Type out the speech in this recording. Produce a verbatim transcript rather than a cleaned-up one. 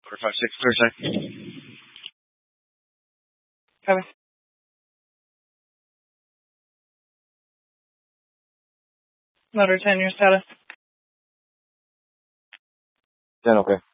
four five six, clear side. Copy. Motor ten, your status. ten, okay.